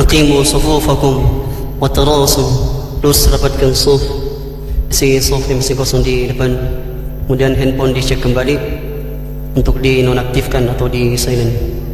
aqimu sufufakum wa tarasu. Terus rapatkan suf. Isi suf yang masih kosong di depan. Kemudian handphone dicek kembali untuk dinonaktifkan atau di silent.